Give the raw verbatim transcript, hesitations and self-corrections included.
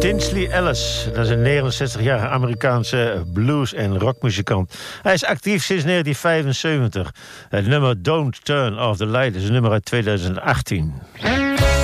Tinsley Ellis, dat is een negenenzestigjarige Amerikaanse blues- en rockmuzikant. Hij is actief sinds negentien vijfenzeventig. Het nummer Don't Turn Off the Light is een nummer uit tweeduizend achttien.